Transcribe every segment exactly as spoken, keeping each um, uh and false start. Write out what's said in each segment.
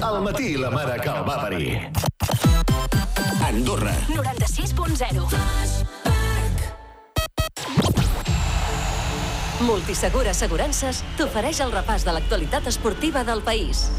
Al matí la mare que el va parir. Andorra. noranta-sis punt zero. Multisegur Assegurances t'ofereix el repàs de l'actualitat esportiva del país.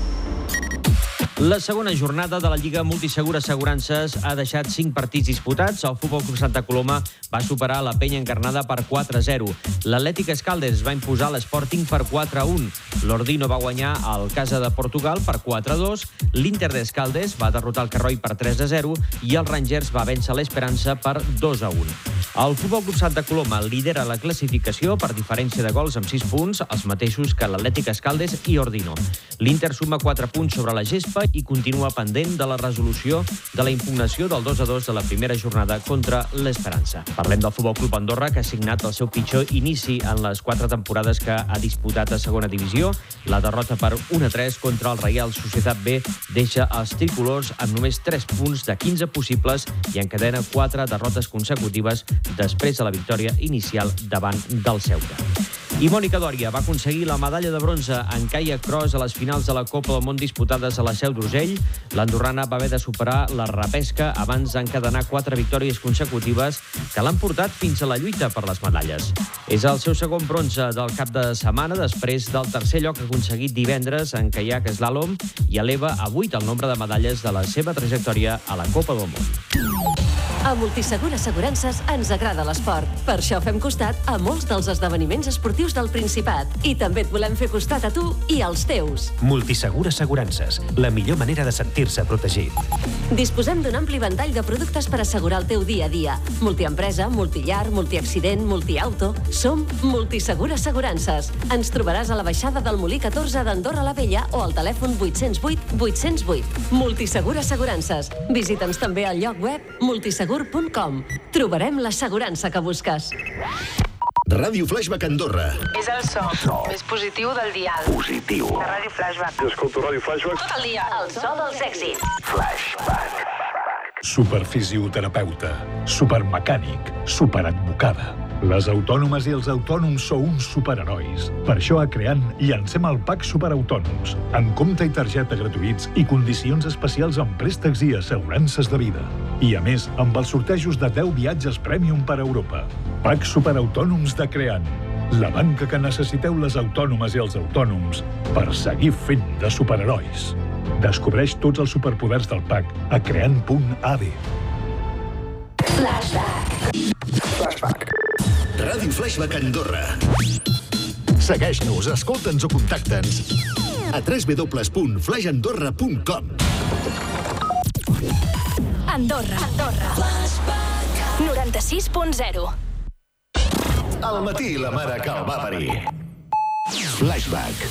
La segona jornada de la Lliga Multisegur Assegurances ha deixat cinc partits disputats. El Futbol Club Santa Coloma va superar la Penya Encarnada per quatre a zero. L'Atlètic Escaldes va imposar l'Sporting per quatre a un. L'Ordino va guanyar el Casa de Portugal per quatre a dos. L'Inter d'Escaldes va derrotar el Carroi per tres a zero i el Rangers va vèncer l'Esperança per dos a un. El Futbol Club Santa Coloma lidera la classificació per diferència de gols amb sis punts, els mateixos que l'Atlètic Escaldes i Ordino. L'Inter suma quatre punts sobre la gespa i continua pendent de la resolució de la impugnació del dos a dos de la primera jornada contra l'Esperança. Parlem del Futbol Club Andorra, que ha signat el seu pitjor inici en les quatre temporades que ha disputat a segona divisió. La derrota per un a tres contra el Reial Societat B deixa els tricolors amb només tres punts de quinze possibles i encadena quatre derrotes consecutives després de la victòria inicial davant del Ceuta. I Mònica Dòria va aconseguir la medalla de bronze en kayak cross a les finals de la Copa del Món disputades a la Seu d'Urgell. L'andorrana va haver de superar la repesca abans d'encadenar quatre victòries consecutives que l'han portat fins a la lluita per les medalles. És el seu segon bronze del cap de setmana després del tercer lloc aconseguit divendres en kayak slalom i eleva a vuit el nombre de medalles de la seva trajectòria a la Copa del Món. A Multisegur Assegurances ens agrada l'esport. Per això fem costat a molts dels esdeveniments esportius del Principat. I també et volem fer costat a tu i als teus. Multisegur Assegurances, la millor manera de sentir-se protegit. Disposem d'un ampli ventall de productes per assegurar el teu dia a dia. Multiempresa, multillar, multiaccident, multiauto. Som Multisegur Assegurances. Ens trobaràs a la baixada del Molí catorze d'Andorra la Vella o al telèfon vuit zero vuit vuit zero vuit. Multisegur Assegurances. Visita'ns també al lloc web multisegur punt com. Trobarem l'assegurança que busques. Ràdio Flashback Andorra. És el so, so més positiu del dial. Positiu. De Ràdio Flashback. Jo escolto Ràdio Flashback. Tot el dia. El so dels èxits. Flashback. Superfisioterapeuta, supermecànic, superadvocada. Les autònomes i els autònoms sou uns superherois. Per això a Creant llancem el Pack Superautònoms, amb compte i targeta gratuïts i condicions especials en préstecs i assegurances de vida. I a més, amb els sortejos de deu viatges Premium per Europa. Pack Superautònoms de Creant, la banca que necessiteu les autònomes i els autònoms per seguir fent de superherois. Descobreix tots els superpoders del Pack a creant punt a d. Flashback. Flashback. Ràdio Flashback Andorra. Segueix-nos, escolta'ns o contacta'ns a w w w punt flash andorra punt com. Andorra. Andorra. Flashback. noranta-sis punt zero. Al matí la mare que el va parir. Flashback.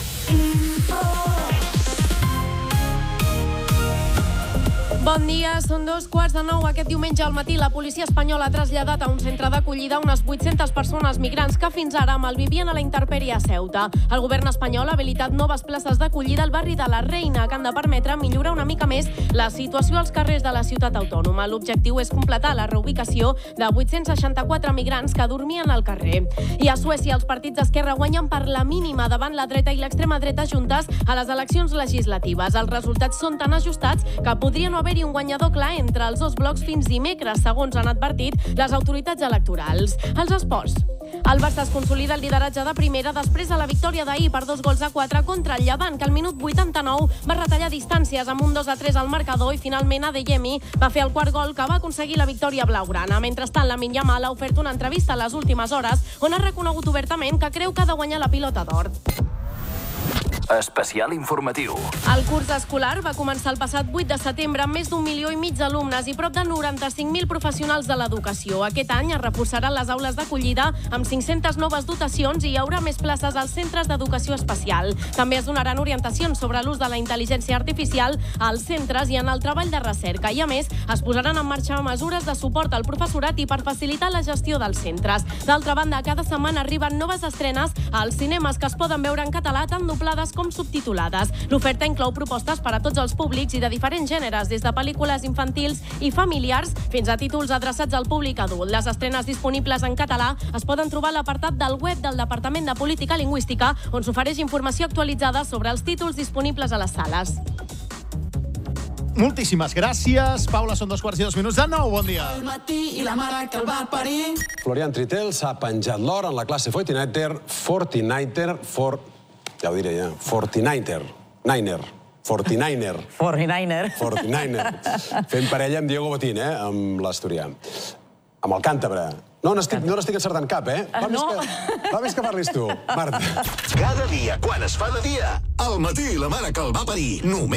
Bon dia, són dos quarts de nou. Aquest diumenge al matí la policia espanyola ha traslladat a un centre d'acollida unes vuit-centes persones migrants que fins ara malvivien a la intempèrie a Ceuta. El govern espanyol ha habilitat noves places d'acollida al barri de la Reina, que han de permetre millorar una mica més la situació als carrers de la ciutat autònoma. L'objectiu és completar la reubicació de vuit-cents seixanta-quatre migrants que dormien al carrer. I a Suècia els partits d'esquerra guanyen per la mínima davant la dreta i l'extrema dreta juntes a les eleccions legislatives. Els resultats són tan ajustats que podria no haver-hi un guanyador clar entre els dos blocs fins dimecres, segons han advertit les autoritats electorals. Els esports. El Barça es consolida el lideratge de primera després de la victòria d'ahir per dos gols a quatre contra el Llevant, que al minut vuitanta-nou va retallar distàncies amb un dos a tres al marcador i finalment Adeyemi va fer el quart gol que va aconseguir la victòria blaugrana. Mentrestant, Lamine Yamal ha ofert una entrevista a les últimes hores on ha reconegut obertament que creu que ha de guanyar la pilota d'or. Especial informatiu. El curs escolar va començar el passat vuit de setembre amb més d'un milió i mig d'alumnes i prop de noranta-cinc mil professionals de l'educació. Aquest any es reforçaran les aules d'acollida amb cinc-centes noves dotacions i hi haurà més places als centres d'educació especial. També es donaran orientacions sobre l'ús de la intel·ligència artificial als centres i en el treball de recerca. I a més, es posaran en marxa mesures de suport al professorat i per facilitar la gestió dels centres. D'altra banda, cada setmana arriben noves estrenes als cinemes que es poden veure en català tant doblades com subtitulades. L'oferta inclou propostes per a tots els públics i de diferents gèneres, des de pel·lícules infantils i familiars fins a títols adreçats al públic adult. Les estrenes disponibles en català es poden trobar a l'apartat del web del Departament de Política Lingüística, on s'ofereix informació actualitzada sobre els títols disponibles a les sales. moltíssimes gràcies. Paula, són dos quarts i dos minuts de nou. Bon dia. El matí i la mare que el va parir. Florian Tritel s'ha penjat l'or en la classe Fortniter. Fortniter, for... ja ho diré ja. Fortniter. Niner. Fortniner. Fortniner. Fortniner. Fent parella amb Diego Botín, eh? Amb l'Asturià. Amb el càntabre. No n'estic no n'estic encertant cap, eh? Va més que, va més que parlis tu, Marta. Cada dia, quan es fa de dia, al matí la mare que el va parir, només